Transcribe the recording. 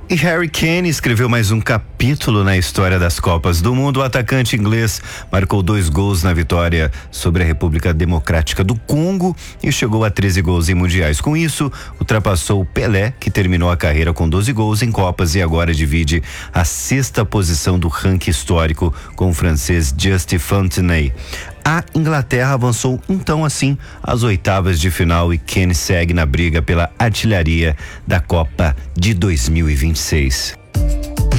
E Harry Kane escreveu mais um capítulo na história das Copas do Mundo. O atacante inglês marcou 2 gols na vitória sobre a República Democrática do Congo e chegou a 13 gols em mundiais. Com isso, ultrapassou o Pelé, que terminou a carreira com 12 gols em Copas e agora divide a 6ª posição do ranking histórico com o francês Just Fontenay. A Inglaterra avançou então assim às 8ª de final e Kane segue na briga pela artilharia da Copa de 2026.